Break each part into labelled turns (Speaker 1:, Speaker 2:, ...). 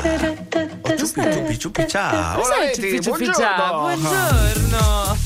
Speaker 1: Ciupi ciao.
Speaker 2: Cos'è ciupi ciao? Buongiorno.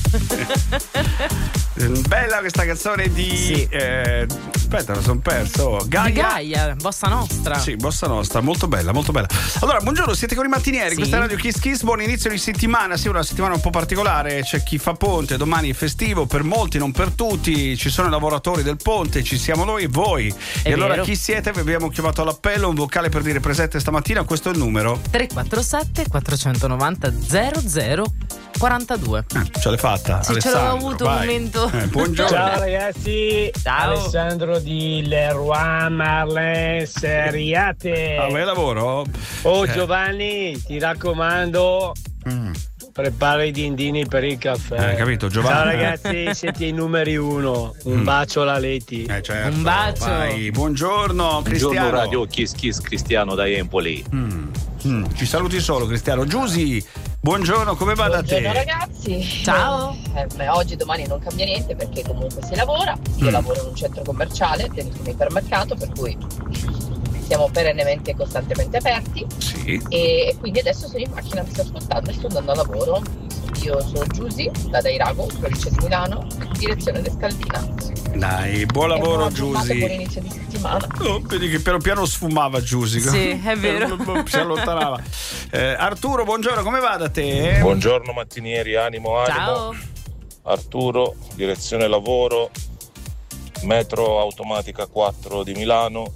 Speaker 1: Bella questa canzone di
Speaker 2: sì.
Speaker 1: Aspetta, lo sono perso.
Speaker 2: Gaia, Bossa Nostra.
Speaker 1: Sì, Bossa Nostra, molto bella, molto bella. Allora, buongiorno, siete con i mattinieri, sì. Questa è Radio Kiss Kiss, buon inizio di settimana. Sì, una settimana un po' particolare, c'è chi fa ponte, domani è festivo, per molti, non per tutti. Ci sono i lavoratori del ponte, ci siamo noi e voi.
Speaker 2: È
Speaker 1: e allora
Speaker 2: vero.
Speaker 1: chi siete? Vi abbiamo chiamato all'appello, un vocale per dire presente stamattina, questo è il numero
Speaker 2: 347 490 0042.
Speaker 1: Ce l'hai fatta,
Speaker 2: sì,
Speaker 1: Alessandro,
Speaker 2: ce l'ho avuto
Speaker 1: vai.
Speaker 2: un momento.
Speaker 1: Buongiorno.
Speaker 3: Ciao ragazzi,
Speaker 2: ciao.
Speaker 3: Alessandro di Leroy Merlin Seriate.
Speaker 1: Ah, vai lavoro?
Speaker 3: Giovanni, ti raccomando, prepara i dindini per il caffè.
Speaker 1: Capito, Giovanni?
Speaker 3: Ciao ragazzi, siete i numeri uno. Un bacio alla Leti.
Speaker 1: Certo.
Speaker 2: Un bacio.
Speaker 1: Vai. Buongiorno Cristiano.
Speaker 4: Buongiorno Radio Kiss Kiss, Cristiano da Empoli.
Speaker 1: Ci saluti solo Cristiano. Giusy, buongiorno, come va da te?
Speaker 5: Buongiorno ragazzi.
Speaker 2: Ciao.
Speaker 5: Oggi domani non cambia niente perché comunque si lavora. Io lavoro in un centro commerciale dentro un ipermercato, per cui siamo perennemente e costantemente aperti.
Speaker 1: Sì.
Speaker 5: E quindi adesso sono in macchina, mi sto ascoltando e sto andando a lavoro. Io sono Giusy da Dairago, provincia di Milano, direzione Descaldina.
Speaker 1: Dai, buon lavoro
Speaker 5: Giusy. Buon
Speaker 1: Giusy.
Speaker 5: inizio di settimana.
Speaker 1: Oh, vedi che piano piano sfumava Giusy.
Speaker 2: Sì, è vero.
Speaker 1: Si allontanava. Arturo, buongiorno, come va da te?
Speaker 4: Buongiorno mattinieri, animo.
Speaker 2: Ciao.
Speaker 4: Arturo, direzione lavoro, metro automatica 4 di Milano.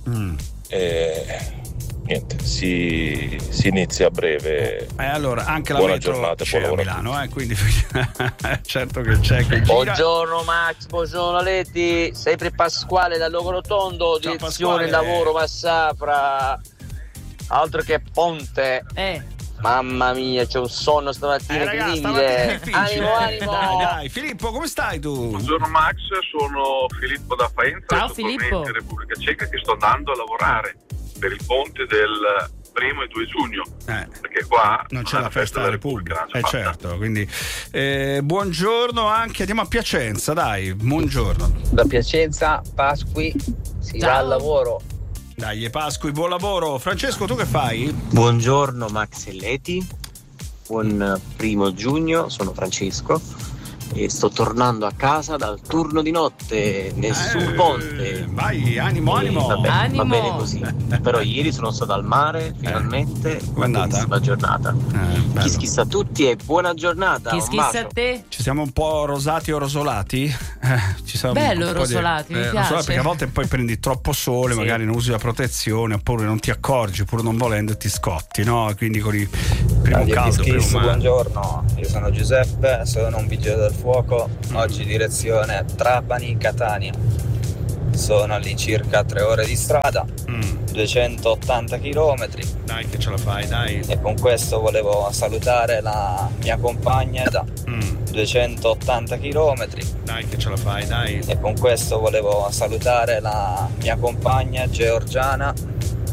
Speaker 4: Niente, si inizia a breve.
Speaker 1: Allora, anche la
Speaker 4: buona
Speaker 1: metro
Speaker 4: giornata,
Speaker 1: c'è
Speaker 4: buon
Speaker 1: a
Speaker 4: lavoro
Speaker 1: Milano, quindi certo che c'è che gira.
Speaker 6: Buongiorno Max, buongiorno Letti, sempre Pasquale da Logorotondo,
Speaker 1: Ciao,
Speaker 6: direzione
Speaker 1: Pasquale.
Speaker 6: lavoro Massafra, altro che ponte. Mamma mia, c'è un sonno stamattina
Speaker 1: Ragazzi, stamattina è
Speaker 6: incredibile.
Speaker 1: difficile.
Speaker 6: Animo.
Speaker 1: Dai, Filippo, come stai tu?
Speaker 7: Buongiorno Max, sono Filippo da Faenza,
Speaker 2: Ciao,
Speaker 7: attualmente
Speaker 2: Filippo.
Speaker 7: in Repubblica Ceca, che sto andando a lavorare per il ponte del 1° e 2 giugno, perché qua
Speaker 1: non c'è la festa della Repubblica. Certo, quindi buongiorno anche, andiamo a Piacenza, dai, buongiorno.
Speaker 6: Da Piacenza, Pasqui, si va al lavoro.
Speaker 1: Dai, Pasqui, buon lavoro. Francesco, tu che fai?
Speaker 8: Buongiorno Max e Leti, buon 1° giugno, sono Francesco e sto tornando a casa dal turno di notte, nessun ponte.
Speaker 1: Vai, animo.
Speaker 8: Va
Speaker 2: Animo.
Speaker 8: bene così. Però ieri sono stato al mare, finalmente,
Speaker 1: Com'è andata?
Speaker 8: bellissima giornata. Kiss kiss a tutti e buona giornata.
Speaker 2: Kiss
Speaker 8: un
Speaker 2: kiss
Speaker 8: bacio.
Speaker 2: a te.
Speaker 1: Ci siamo un po' rosati o rosolati? Ci siamo
Speaker 2: Bello
Speaker 1: un po'
Speaker 2: rosolati, mi piace.
Speaker 1: rosolati, perché a volte poi prendi troppo sole,
Speaker 2: Sì.
Speaker 1: magari non usi la protezione, oppure non ti accorgi, pur non volendo ti scotti, no? Quindi con il primo
Speaker 9: Radio
Speaker 1: caldo,
Speaker 9: Kiss Kiss,
Speaker 1: primo
Speaker 9: buongiorno, io sono Giuseppe, sono un vigile del fuoco, oggi direzione Trapani-Catania. Sono all'incirca 3 ore di strada, 280 km.
Speaker 1: Dai che ce la fai, dai.
Speaker 9: E con questo volevo salutare la mia compagna da 280 km.
Speaker 1: Dai che ce la fai, dai.
Speaker 9: E con questo volevo salutare la mia compagna Georgiana